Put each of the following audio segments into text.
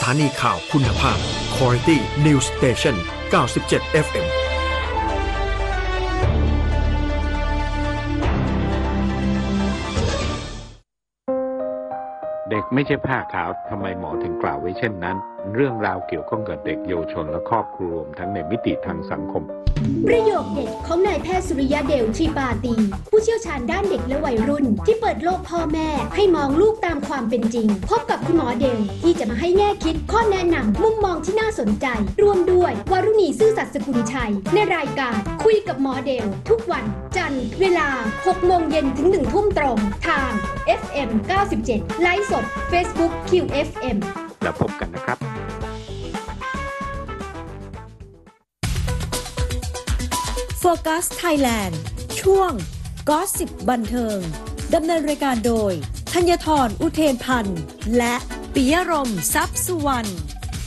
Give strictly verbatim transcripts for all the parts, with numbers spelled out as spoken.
านีข่าวคุณภาพ Quality News Station เก้าสิบเจ็ด เอฟ เอ็มเด็กไม่ใช่ผ้าขาวทำไมหมอถึงกล่าวไว้เช่นนั้นเรื่องราวเกี่ยวข้องกับเด็กเยาวชนและครอบครัวรวมทั้งในมิติทางสังคมประโยคเด็ดของนายแพทย์สุริยะเดลทรีปาตีผู้เชี่ยวชาญด้านเด็กและวัยรุ่นที่เปิดโลกพ่อแม่ให้มองลูกตามความเป็นจริงพบกับคุณหมอเดลที่จะมาให้แง่คิดข้อแนะนำมุมมองที่น่าสนใจรวมด้วยวารุณีซื่อสัตย์สกุลชัยในรายการคุยกับหมอเดลทุกวันจันทร์เวลา หกโมงเย็นถึง หนึ่งทุ่มตรงทาง เอฟ เอ็ม เก้าสิบเจ็ด ไลฟ์สด Facebook คิว เอฟ เอ็มแล้วพบกันนะครับโฟกัสไทยแลนด์ช่วงก็อสซิปบันเทิงดำเนินรายการโดยธัญธรอุเทนพันธ์และปิยรมทรัพย์สุวรรณ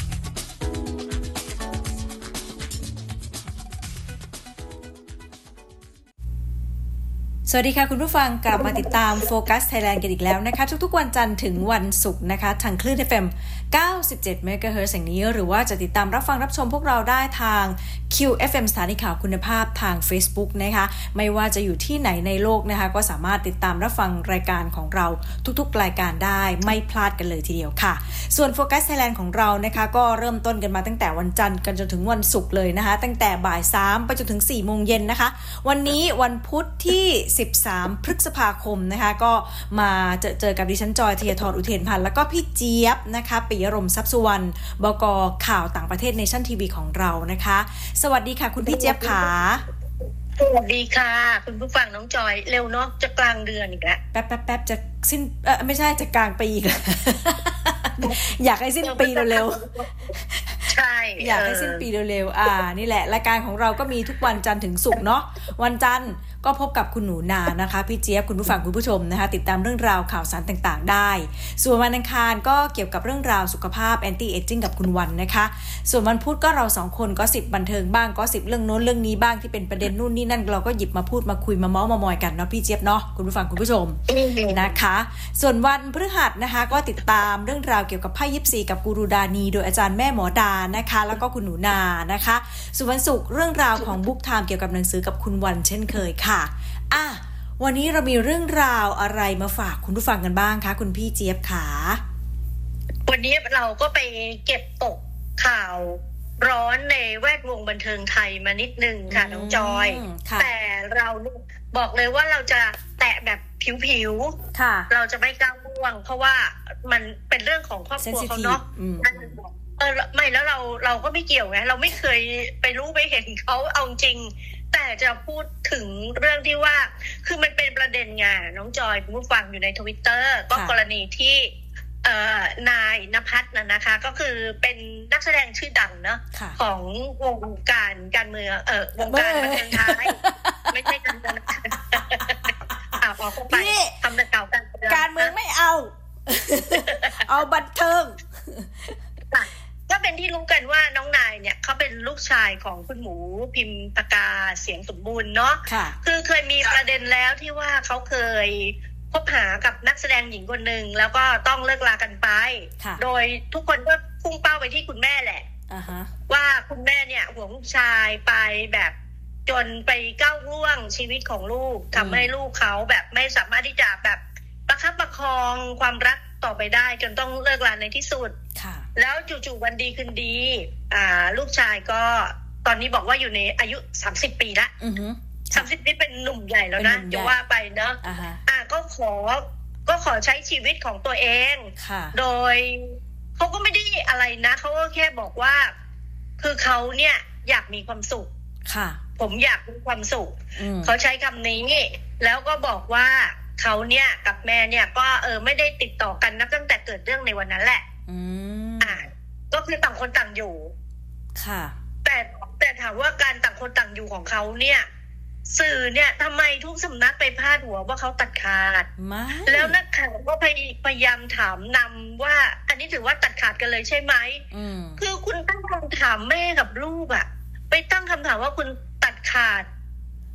สวัสดีค่ะคุณผู้ฟังกลับมาติดตามโฟกัสไทยแลนด์กันอีกแล้วนะคะทุกๆวันจันทร์ถึงวันศุกร์นะคะทางคลื่น เอฟ เอ็ม เก้าสิบเจ็ด เมกะเฮิรตซ์ แห่งนี้หรือว่าจะติดตามรับฟังรับชมพวกเราได้ทาง คิว เอฟ เอ็ม สถานีข่าวคุณภาพทาง Facebook นะคะไม่ว่าจะอยู่ที่ไหนในโลกนะคะก็สามารถติดตามรับฟังรายการของเราทุกๆรายการได้ไม่พลาดกันเลยทีเดียวค่ะส่วนโฟกัสไทยแลนด์ของเรานะคะก็เริ่มต้นกันมาตั้งแต่วันจันทร์กันจนถึงวันศุกร์เลยนะคะตั้งแต่บ่ายสามไปจนถึงสี่โมงเย็นนะคะวันนี้วันพุธที่สิบสามพฤษภาคมนะคะก็มาเจอเจอกับดิฉันจอยธีรธรอุเทนพันธ์แล้วก็พี่เจี๊ยบนะคะปิยรมทรัพย์สุวรรณบก.ข่าวต่างประเทศ Nation ที วี ของเรานะคะสวัสดีค่ะคุณพี่เจี๊ยบขาสวัสดีค่ะคุณผู้ฟังน้องจอยเร็วเนาะจะกลางเดือนอีกแล้วแป๊บแป๊บแป๊บจะสิ้นเออไม่ใช่จะกลางปีอีกแล้ว อยากให้สิ้นปีเร็วๆใช่อยากให้สิ้นปีเร็วๆอ่านี่แหละรายการของเราก็มีทุกวันจันทร์ถึงศุกร์เนาะวันจันทร์ก็พบกับคุณหนูนานะคะพี่เจี๊ยบคุณผู้ฟังคุณผู้ชมนะคะติดตามเรื่องราวข่าวสารต่างๆได้ส่วนวันอังคารก็เกี่ยวกับเรื่องราวสุขภาพแอนตี้เอจจิ้งกับคุณวันนะคะส่วนวันพุธก็เราสองคนก็สิบบันเทิงบ้างก็สิบเรื่องโน้นเรื่องนี้บ้างที่เป็นประเด็นนู่นนี่นั่นเราก็หยิบมาพูดมาคุยมาเมาส์มามอยกันเนาะพี่เจี๊ยบเนาะคุณผู้ฟังคุณผู้ชมนะคะส่วนวันพฤหัสนะคะก็ติดตามเรื่องราวเกี่ยวกับไพ่ยิปซีกับกูรูดานีโดยอาจารย์แม่หมอดานะคะแล้วก็คุณหนูนานะคะส่วนวันศุกร์เรื่องราวของบุ๊กไทม์เกี่ยวกับหนังสือกับคุณวันเช่นเคยค่ะอ่ะวันนี้เรามีเรื่องราวอะไรมาฝากคุณผู้ฟังกันบ้างคะคุณพี่เจี๊ยบขาวันนี้เราก็ไปเก็บตกข่าวร้อนในแวดวงบันเทิงไทยมานิดนึงค่ะน้องจอยแต่เราบอกเลยว่าเราจะแตะแบบผิวๆเราจะไม่ก้าวล่วงเพราะว่ามันเป็นเรื่องของครอบครัวเขาเนาะเออไม่แล้วเราเราก็ไม่เกี่ยวไงเราไม่เคยไปรู้ไปเห็นเขาเอาจริงแต่จะพูดถึงเรื่องที่ว่าคือมันเป็นประเด็นไงน้องจอยผู้ฟังอยู่ใน Twitter ก็กรณีที่เอ่อนายณภัทรน่ะนะคะก็คือเป็นนักแสดงชื่อดังเนาะของวงการการเมืองเอ่อวงการบันเทิงไทยไม่ใช่การเมืองอ่ะพอเข้าไปทำแต่เก่าการเมืองการเมืองไม่เอาเอาบันเทิงก็เป็นที่รู้กันว่าน้องนายเนี่ยเขาเป็นลูกชายของคุณหมูพิมปากาเสียงสมบูรณ์เนาะคือเคยมีประเด็นแล้วที่ว่าเขาเคยคบหากับนักแสดงหญิงคนหนึ่งแล้วก็ต้องเลิกลากันไปโดยทุกคนก็พุ่งเป้าไปที่คุณแม่แหละ uh-huh. ว่าคุณแม่เนี่ยห่วงลูกชายไปแบบจนไปก้าวล่วงชีวิตของลูกทำให้ลูกเขาแบบไม่สามารถที่จะแบบประคับประคองความรักต่อไปได้จนต้องเลิกลาในที่สุดแล้วจู่ๆวันดีคืนดีอ่าลูกชายก็ตอนนี้บอกว่าอยู่ในอายุสามสิบปีละสามสิบนี่เป็นหนุ่มใหญ่แล้วนะจะว่าไปเนาะอ่าก็ขอก็ขอใช้ชีวิตของตัวเองโดยเขาก็ไม่ได้อะไรนะเขาก็แค่บอกว่าคือเขาเนี่ยอยากมีความสุขค่ะผมอยากมีความสุขเขาใช้คำนี้แล้วก็บอกว่าเขาเนี่ยกับแม่เนี่ยก็เออไม่ได้ติดต่อกันนับตั้งแต่เกิดเรื่องในวันนั้นแหละอืมอ่าก็คือต่างคนต่างอยู่ค่ะแต่แต่ถามว่าการต่างคนต่างอยู่ของเขาเนี่ยสื่อเนี่ยทำไมทุกสำนักไปพาดหัวว่าเขาตัดขาดแล้วนักข่าวก็พยายามถามนำว่าอันนี้ถือว่าตัดขาดกันเลยใช่ไหมคือคุณตั้งคำถามแม่กับลูกอะไปตั้งคำถามว่าคุณตัดขาด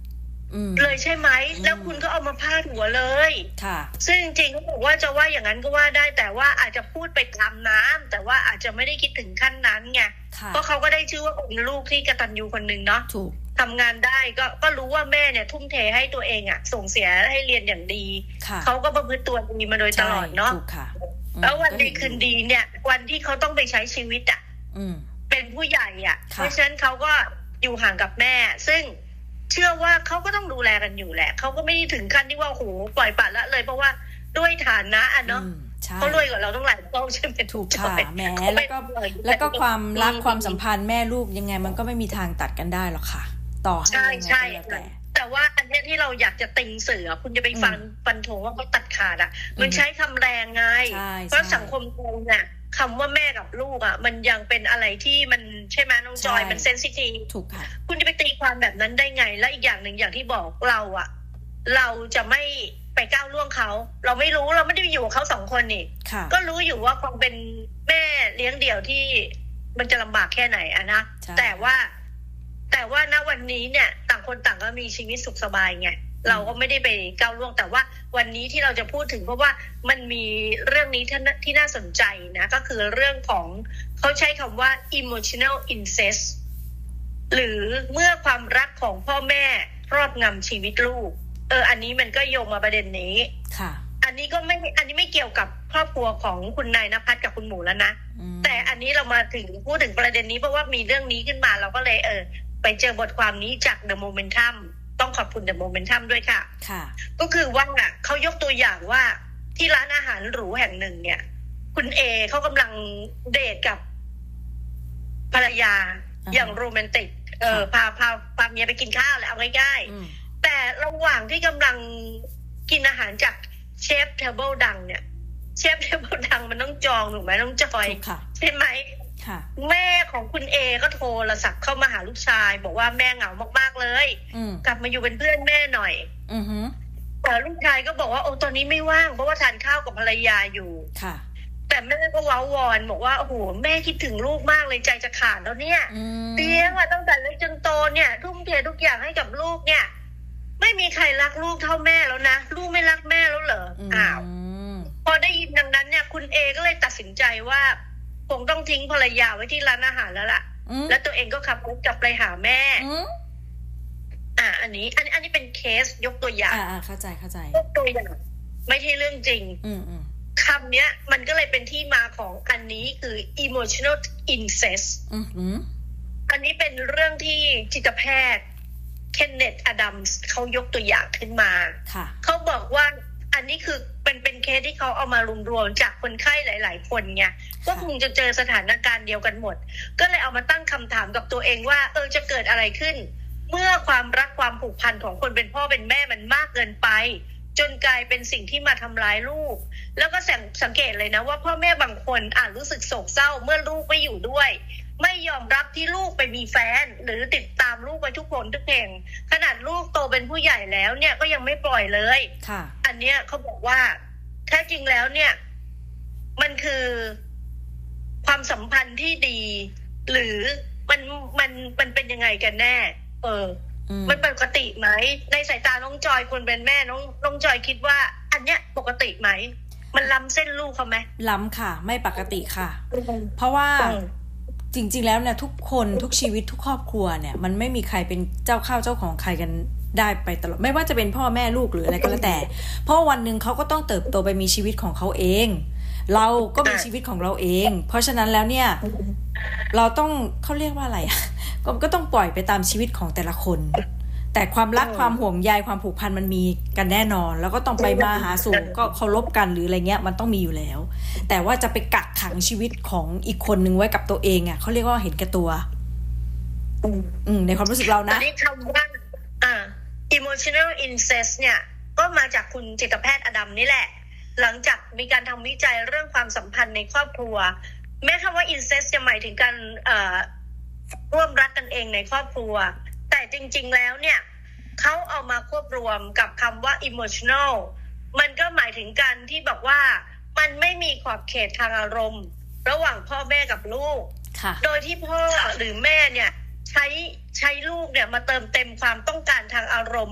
เลยใช่ไหมแล้วคุณก็เอามาพาดหัวเลยค่ะซึ่งจริงๆเขาบอกว่าจะว่าอย่างนั้นก็ว่าได้แต่ว่าอาจจะพูดไปตามน้ำแต่ว่าอาจจะไม่ได้คิดถึงขั้นนั้นไงเพราะเขาก็ได้ชื่อว่าเป็นลูกที่กตัญญูคนหนึ่งเนาะทำงานได้ก็ก็รู้ว่าแม่เนี่ยทุ่มเทให้ตัวเองอ่ะส่งเสียให้เรียนอย่างดีเขาก็ประพฤติตัวดีมาโดยตลอดเนาะแล้ววันดีคืนดีเนี่ยวันที่เขาต้องไปใช้ชีวิตอ่ะเป็นผู้ใหญ่อ่ะเพราะฉะนั้นเขาก็อยู่ห่างกับแม่ซึ่งเชื่อว่าเขาก็ต้องดูแลกันอยู่แหละเขาก็ไม่ได้ถึงขั้นที่ว่าโหปล่อยปละละเลยเพราะว่าด้วยฐานะอ่ะเนาะเขารวยกว่าเราต้องหลายเท่าใช่ไหมถูกค่ะแหมแล้วก็แล้วก็ความรักความสัมพันธ์แม่ลูกยังไงมันก็ไม่มีทางตัดกันได้หรอกค่ะต่อให้ยังไงก็แล้วแต่แต่ว่าอันนี้ที่เราอยากจะติงเสือคุณจะไปฟันฟันธงว่าเขาตัดขาดอ่ะมันใช้คำแรงไงเพราะสังคมไทยเนี่ยคำว่าแม่กับลูกอ่ะมันยังเป็นอะไรที่มันใช่ไหมน้องจอยมันเซนซิทีฟถูกค่ะคุณจะไปตีความแบบนั้นได้ไงและอีกอย่างหนึ่งอย่างที่บอกเราอ่ะเราจะไม่ไปก้าวล่วงเขาเราไม่รู้เราไม่ได้อยู่กับเขาสองคนนี่ก็รู้อยู่ว่าความเป็นแม่เลี้ยงเดี่ยวที่มันจะลำบากแค่ไหนอะนะแต่ว่าแต่ว่าณวันนี้เนี่ยต่างคนต่างก็มีชีวิตสุขสบายไงเราก็ไม่ได้ไปก้าวล่วงแต่ว่าวันนี้ที่เราจะพูดถึงเพราะว่ามันมีเรื่องนี้ที่น่าสนใจนะก็คือเรื่องของเขาใช้คำว่า emotional incest หรือเมื่อความรักของพ่อแม่ครอบงำชีวิตลูกเอออันนี้มันก็โยงมาประเด็นนี้ค่ะอันนี้ก็ไม่อันนี้ไม่เกี่ยวกับครอบครัวของคุณนายณภัทรกับคุณหมูแล้วนะแต่อันนี้เรามาถึงพูดถึงประเด็นนี้เพราะว่ามีเรื่องนี้ขึ้นมาเราก็เลยเออไปเจอบทความนี้จาก The Momentum ต้องขอบคุณ The Momentum ด้วยค่ะค่ะก็คือว่าเขายกตัวอย่างว่าที่ร้านอาหารหรูแห่งหนึ่งเนี่ยคุณเอเขากำลังเดทกับภรรยาอย่างโรแมนติกเออพาพาพาเมียไปกินข้าวแล้วเอาง่ายๆแต่ระหว่างที่กำลังกินอาหารจากเชฟเทเบิลดังเนี่ยเชฟเทเบิลดังมันต้องจองถูกไหมต้องจอยใช่ไหมแม่ของคุณเอก็โทรศัพท์เข้ามาหาลูกชายบอกว่าแม่เหงามากๆเลยกลับมาอยู่เป็นเพื่อนแม่หน่อยแต่ลูกชายก็บอกว่าโอ้ตอนนี้ไม่ว่างเพราะว่าทานข้าวกับภรรยาอยู่แต่แม่ก็ว้าวอนบอกว่าโอ้โหแม่คิดถึงลูกมากเลยใจจะขาดแล้วเนี่ยเลี้ยงมาตั้งแต่เล็กจนโตเนี่ยทุ่มเททุกอย่างให้กับลูกเนี่ยไม่มีใครรักลูกเท่าแม่แล้วนะลูกไม่รักแม่แล้วเหรออ้าวพอได้ยินดังนั้นเนี่ยคุณเอก็เลยตัดสินใจว่าคงต้องทิ้งภรรยาไว้ที่ร้านอาหารแล้วล่ะแล้วตัวเองก็ขับรถกลับไปหาแม่อ่าอันนี้อันนี้อันนี้เป็นเคสยกตัวอย่างอ่าเข้าใจเข้าใจยกตัวอย่างไม่ใช่เรื่องจริงคำเนี้ยมันก็เลยเป็นที่มาของอันนี้คือ emotional incest อันนี้เป็นเรื่องที่จิตแพทย์เคนเนตอดัมส์เขายกตัวอย่างขึ้นมาเขาบอกว่าอันนี้คือเป็นเป็นเคสที่เขาเอามารวมๆจากคนไข้หลายๆคนไงก็คงจะเจอสถานการณ์เดียวกันหมดก็เลยเอามาตั้งคำถามกับตัวเองว่าเออจะเกิดอะไรขึ้นเมื่อความรักความผูกพันของคนเป็นพ่อเป็นแม่มันมากเกินไปจนกลายเป็นสิ่งที่มาทำร้ายลูกแล้วก็สังเกตเลยนะว่าพ่อแม่บางคนอาจรู้สึกโศกเศร้าเมื่อลูกไม่อยู่ด้วยไม่ยอมรับที่ลูกไปมีแฟนหรือติดตามลูกไปทุกคนทุกแห่งขนาดลูกโตเป็นผู้ใหญ่แล้วเนี่ยก็ยังไม่ปล่อยเลยค่ะอันเนี้ยเขาบอกว่าแท้จริงแล้วเนี่ยมันคือความสัมพันธ์ที่ดีหรือมันมันมันเป็นยังไงกันแน่เออมันปกติไหมในสายตาน้องจอยคนเป็นแม่น้องน้องจอยคิดว่าอันเนี้ยปกติไหมมันล้ำเส้นลูกเขาไหมล้ำค่ะไม่ปกติค่ะเพราะว่าจริงๆแล้วเนี่ยทุกคนทุกชีวิตทุกครอบครัวเนี่ยมันไม่มีใครเป็นเจ้าข้าวเจ้าของใครกันได้ไปตลอดไม่ว่าจะเป็นพ่อแม่ลูกหรืออะไรก็แล้วแต่เพราะวันนึงเขาก็ต้องเติบโตไปมีชีวิตของเขาเองเราก็มีชีวิตของเราเองเพราะฉะนั้นแล้วเนี่ยเราต้องเขาเรียกว่าอะไรก็ก็ต้องปล่อยไปตามชีวิตของแต่ละคนแต่ความรักความห่วงใยความผูกพันมันมีกันแน่นอนแล้วก็ต้องไปมาหาสู่ก็เคารพกันหรืออะไรเงี้ยมันต้องมีอยู่แล้วแต่ว่าจะไปกักขังชีวิตของอีกคนนึงไว้กับตัวเองอ่ะเขาเรียกว่าเห็นแก่ตัวอืมในความรู้สึกเรานะนี่คำว่าอ่า emotional incest เนี่ยก็มาจากคุณจิตแพทย์อดัมนี่แหละหลังจากมีการทำวิจัยเรื่องความสัมพันธ์ในครอบครัวแม้คำว่า incest จะหมายถึงการเอ่อร่วมรักกันเองในครอบครัวแต่จริงๆแล้วเนี่ยเขาเอามาควบรวมกับคำว่า emotional มันก็หมายถึงการที่บอกว่ามันไม่มีขอบเขตทางอารมณ์ระหว่างพ่อแม่กับลูกโดยที่พ่อหรือแม่เนี่ยใช้ใช้ลูกเนี่ยมาเติมเต็มความต้องการทางอารมณ์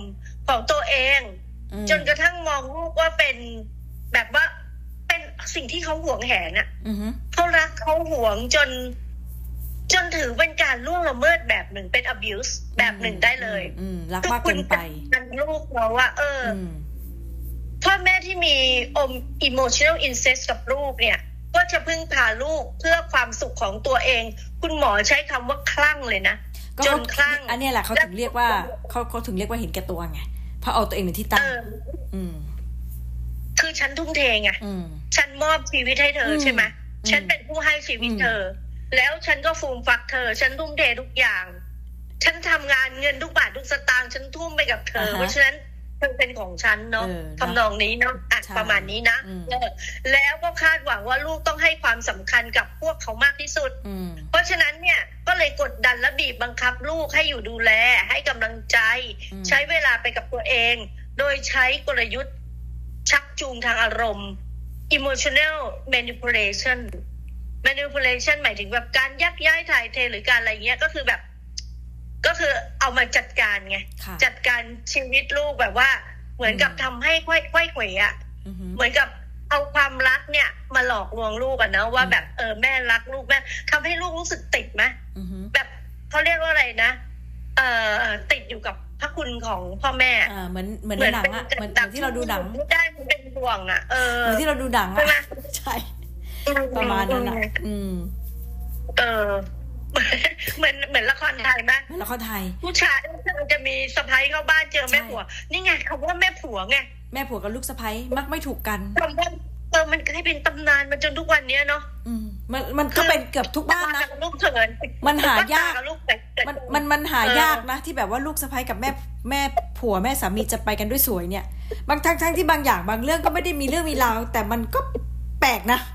ของตัวเองจนกระทั่งมองลูกว่าเป็นแบบว่าเป็นสิ่งที่เขาหวงแหนอ่ะเขารักเขาหวงจนจนถือเป็นการล่วงละเมิดแบบหนึ่งเป็น abuse แบบหนึ่งได้เลยรักมากเกินไปลูกเราว่าเออพ่อแม่ที่มีอม emotional incest กับลูกเนี่ยก็จะพึ่งพาลูกเพื่อความสุขของตัวเองคุณหมอใช้คำว่าคลั่งเลยนะจนคลั่งอันนี้แหละเขาถึงเรียกว่าเขาเขาถึงเรียกว่าเห็นแก่ตัวไงเพราะเอาตัวเองเป็นที่ตั้งคือฉันทุ่มเทไงฉันมอบชีวิตให้เธอใช่ไหมฉันเป็นผู้ให้ชีวิตเธอแล้วฉันก็ฟูมฟักเธอฉันทุ่มเททุกอย่างฉันทำงานเงินทุกบาททุกสตางค์ฉันทุ่มไปกับเธอเพราะฉะนั้นเธอเป็นของฉันเนาะทำนองนี้เนาะอ่ะประมาณนี้นะแล้วก็คาดหวังว่าลูกต้องให้ความสำคัญกับพวกเขามากที่สุดเพราะฉะนั้นเนี่ยก็เลยกดดันและบีบบังคับลูกให้อยู่ดูแลให้กำลังใจใช้เวลาไปกับตัวเองโดยใช้กลยุทธ์ชักจูงทางอารมณ์ emotional manipulation manipulation หมายถึงแบบการยักย้ายถ่ายเทหรือการอะไรเงี้ยก็คือแบบก็คือเอามาจัดการไงจัดการชีวิตลูกแบบว่าเหมือนกับทำให้ค่อยค่อยเขวอ่ะเหมือนกับเอาความรักเนี่ยมาหลอกลวงลูกอ่ะนะว่าแบบเออแม่รักลูกแม่ทำให้ลูกรู้สึกติดไหมแบบเขาเรียกว่าอะไรนะเอ่อติดอยู่กับพระคุณของพ่อแม่อ่าเหมือนเหมือนในหนังอ่ะเหมือนที่เราดูหนังได้มันเป็นห่วงอ่ะเออเหมือนที่เราดูหนังอ่ะใช่ประมาณนั้นอ่ะอืมเออเหมือนเหมือนละครไทยไหมละครไทยผู้ชายมันจะมีสะใภ้เข้าบ้านเจอแม่ผัวนี่ไงคำว่าแม่ผัวไงแม่ผัวกับลูกสะใภ้มักไม่ถูกกันเออมันให้เป็นตำนานมาจนทุกวันนี้เนาะอืมมันมันก็เป็นเกือบทุกบ้านนะลูกเถินมันหายากมันมันมันหายากนะที่แบบว่าลูกสะใภ้กับแม่แม่ผัวแม่สามีจะไปกันด้วยสวยเนี่ยบางทั้งทั้งที่บางอย่างบางเรื่องก็ไม่ได้มีเรื่องมีราวแต่มันก็แปลกนะ